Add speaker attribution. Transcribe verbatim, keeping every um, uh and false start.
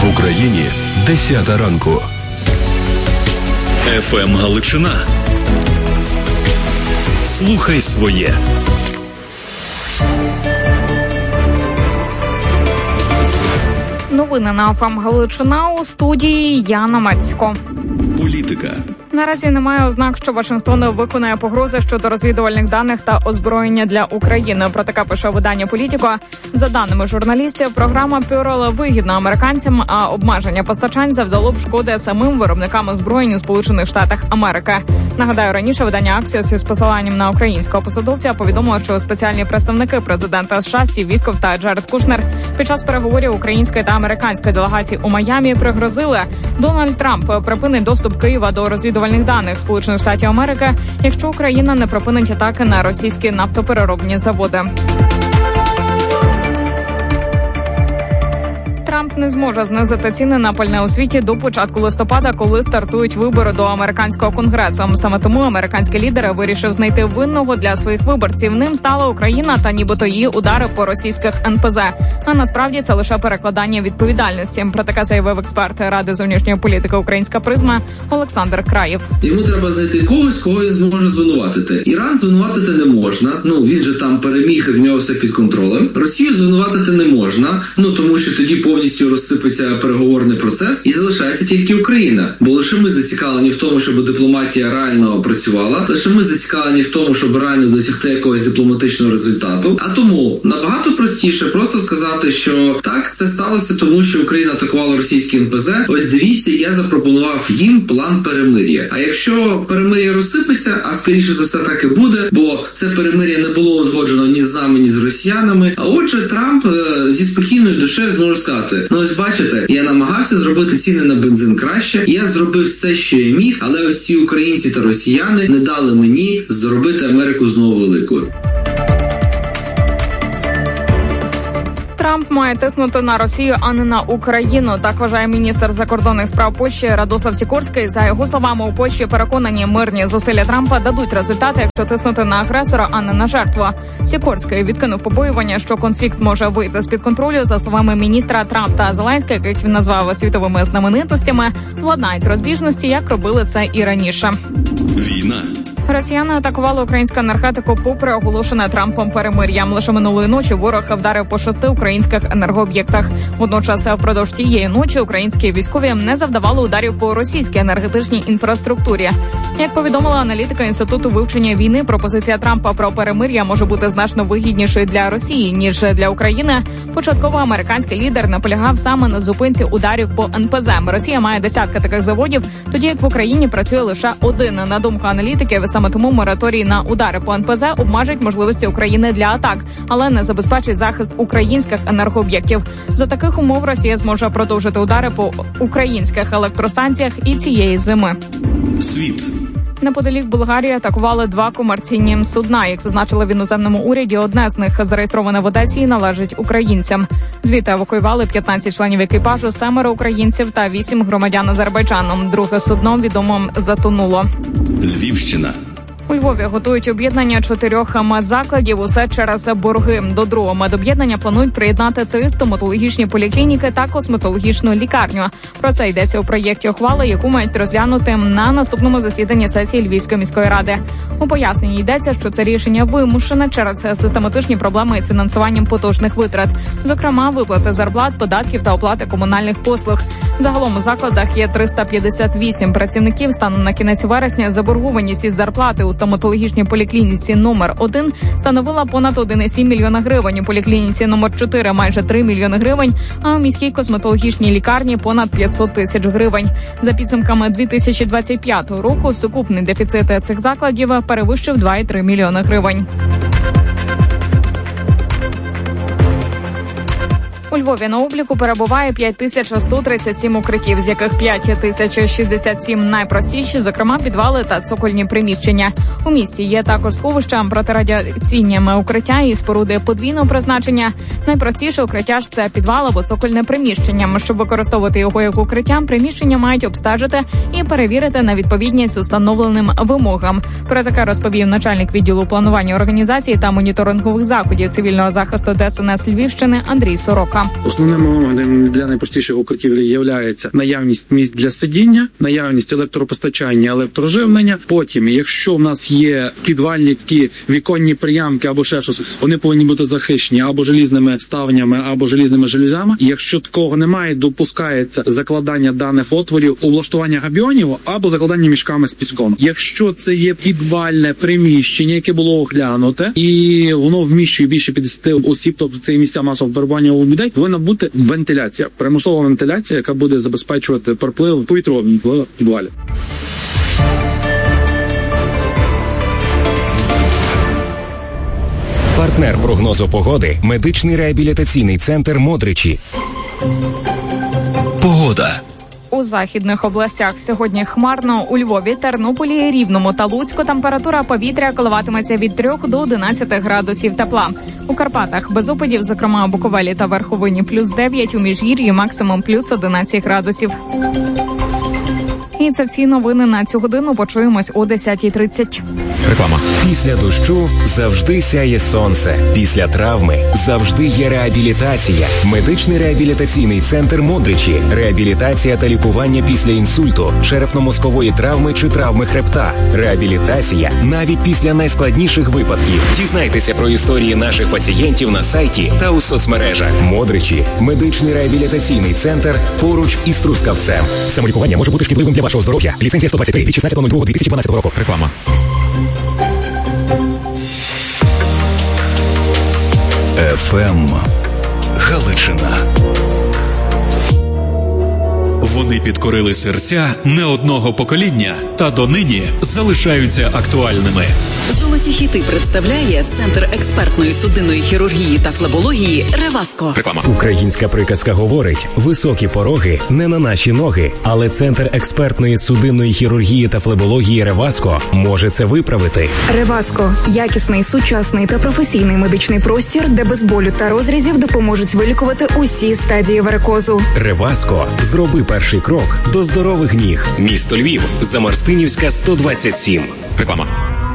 Speaker 1: В Україні десята ранку.
Speaker 2: еф ем Галичина. Слухай своє.
Speaker 3: Новини на еф ем Галичина, у студії Яна Мацько.
Speaker 2: Політика.
Speaker 3: Наразі немає ознак, що Вашингтон виконає погрози щодо розвідувальних даних та озброєння для України. Про таке пише видання «Політико». За даними журналістів, програма Пюрл вигідна американцям, а обмеження постачань завдало б шкоди самим виробникам озброєнь у Сполучених Штатах Америки. Нагадаю, раніше видання «Аксіос» із посиланням на українського посадовця повідомило, що спеціальні представники президента США Стів Вітков та Джаред Кушнер під час переговорів української та американської делегацій у Майамі пригрозили: Дональд Трамп припинить доступ Києва до розвідувальних даних Сполучених Штатів Америки, якщо Україна не припинить атаки на російські нафтопереробні заводи. Трамп не зможе знизити ціни на пальне у світі до початку листопада, коли стартують вибори до американського конгресу. Саме тому американський лідер вирішив знайти винного для своїх виборців. Ним стала Україна та нібито її удари по російських ен пе зет. А насправді це лише перекладання відповідальності. Про таке заявив експерт Ради зовнішньої політики «Українська призма» Олександр Краєв.
Speaker 4: Йому треба знайти когось, кого він зможе звинуватити. Іран звинуватити не можна. Ну, він же там переміг і в нього все під контролем. Росію звинуватити не можна. Ну, тому що тоді повністю розсипеться переговорний процес і залишається тільки Україна. Бо лише ми зацікавлені в тому, щоб дипломатія реально працювала, лише ми зацікавлені в тому, щоб реально досягти якогось дипломатичного результату. А тому набагато простіше просто сказати, що так, це сталося тому, що Україна атакувала російські ен пе зет. Ось дивіться, я запропонував їм план перемир'я. А якщо перемир'я розсипеться, а скоріше за все так і буде, бо це перемир'я не було узгоджено ні з нами, ні з росіянами. А отже, Трамп е, зі спокійною душею зможе сказати: ну ось бачите, я намагався зробити ціни на бензин краще, я зробив все, що я міг, але ось ці українці та росіяни не дали мені зробити Америку знову великою.
Speaker 3: Трамп має тиснути на Росію, а не на Україну. Так вважає міністр закордонних справ Польщі Радослав Сікорський. За його словами, у Польщі переконані, мирні зусилля Трампа дадуть результати, якщо тиснути на агресора, а не на жертву. Сікорський відкинув побоювання, що конфлікт може вийти з-під контролю. За словами міністра, Трамп та Зеленський, яких він назвав світовими знаменитостями, владнають розбіжності, як робили це і раніше.
Speaker 2: Війна.
Speaker 3: Росіяни атакували українську енергетику попри оголошене Трампом перемир'я. Лише минулої ночі ворог вдарив по шести українських енергооб'єктах. Водночас впродовж тієї ночі українські військові не завдавали ударів по російській енергетичній інфраструктурі. Як повідомила аналітика Інституту вивчення війни, пропозиція Трампа про перемир'я може бути значно вигіднішою для Росії, ніж для України. Початково американський лідер наполягав саме на зупинці ударів по ен пе зет. Росія має десятки таких заводів, тоді як в Україні працює лише один. На думку аналітиків, саме тому мораторій на удари по ен пе зет обмежить можливості України для атак, але не забезпечить захист українських енергооб'єктів. За таких умов Росія зможе продовжити удари по українських електростанціях і цієї зими.
Speaker 2: Світ.
Speaker 3: Неподалік Болгарії атакували два комерційні судна. Як зазначили в іноземному уряді, одне з них зареєстроване в Одесі і належить українцям. Звідти евакуювали п'ятнадцять членів екіпажу, семеро українців та вісім громадян Азербайджану. Друге судно, відомо, затонуло.
Speaker 2: Львівщина.
Speaker 3: У Львові готують об'єднання чотирьох медзакладів, усе через борги. До другого медоб'єднання планують приєднати три стоматологічні поліклініки та косметологічну лікарню. Про це йдеться у проєкті ухвали, яку мають розглянути на наступному засіданні сесії Львівської міської ради. У поясненні йдеться, що це рішення вимушене через систематичні проблеми із фінансуванням поточних витрат, зокрема виплати зарплат, податків та оплати комунальних послуг. Загалом у закладах є триста п'ятдесят вісім працівників. Станом на кінець вересня заборгованість із зарплати у стоматологічній поліклініці номер один становила понад один цілих сім мільйона гривень, у поліклініці номер чотири майже три мільйони гривень, а у міській косметологічній лікарні понад п'ятсот тисяч гривень. За підсумками дві тисячі двадцять п'ятого року сукупний дефіцит цих закладів перевищив два цілих три мільйони гривень. У Львові на обліку перебуває п'ять тисяч сто тридцять сім укриттів, з яких п'ять тисяч шістдесят сім найпростіші, зокрема підвали та цокольні приміщення. У місті є також сховища, протирадіаційні укриття і споруди подвійного призначення. Найпростіше укриття ж це підвал або цокольне приміщення. Щоб використовувати його як укриття, приміщення мають обстежити і перевірити на відповідність установленим вимогам. Про таке розповів начальник відділу планування організації та моніторингових заходів цивільного захисту Де Ес Ен Ес Львівщини Андрій Сорока. Ткаченка.
Speaker 5: Основним вимогами для найпростіших укриттів є наявність місць для сидіння, наявність електропостачання, електроживлення. Потім, якщо в нас є підвальні такі віконні приямки або ще щось, вони повинні бути захищені або желізними ставнями, або желізними жалюзями. Якщо такого немає, допускається закладання даних отворів, облаштування габіонів або закладання мішками з піском. Якщо це є підвальне приміщення, яке було оглянуте, і воно вміщує більше п'ятдесят осіб, тобто це місця масового перебування у людей, повинна бути вентиляція, примусова вентиляція, яка буде забезпечувати проплив повітровий в підвалі.
Speaker 6: Партнер прогнозу погоди – медичний реабілітаційний центр «Модричі».
Speaker 2: Погода.
Speaker 3: У західних областях сьогодні хмарно. У Львові, Тернополі, Рівному та Луцьку температура повітря коливатиметься від трьох до одинадцяти градусів тепла. У Карпатах без опадів, зокрема у Буковелі та Верховині плюс дев'ять, у Міжгір'ї максимум плюс одинадцять градусів. І це всі новини на цю годину. Почуємось о десятій тридцять.
Speaker 6: Реклама. Після дощу завжди сяє сонце. Після травми завжди є реабілітація. Медичний реабілітаційний центр «Модричі». Реабілітація та лікування після інсульту, черепно-мозкової травми чи травми хребта. Реабілітація навіть після найскладніших випадків. Дізнайтеся про історії наших пацієнтів на сайті та у соцмережах. «Модричі» – медичний реабілітаційний центр поруч із Трускавцем. Самолікування може бути шкідливим для вашого здоров'я. Ліцензія сто двадцять три від шістнадцятого лютого дві тисячі дванадцятого року. Реклама.
Speaker 2: еф ем Галичина. Вони підкорили серця не одного покоління та донині залишаються актуальними.
Speaker 7: Золоті хіти представляє Центр експертної судинної хірургії та флебології «Реваско».
Speaker 6: Реклама. Українська приказка говорить: високі пороги не на наші ноги. Але Центр експертної судинної хірургії та флебології «Реваско» може це виправити.
Speaker 8: «Реваско» – якісний, сучасний та професійний медичний простір, де без болю та розрізів допоможуть вилікувати усі стадії варикозу.
Speaker 6: «Реваско» – зроби перший крок до здорових ніг. Місто Львів, Замарстинівська, сто двадцять сім. Реклама.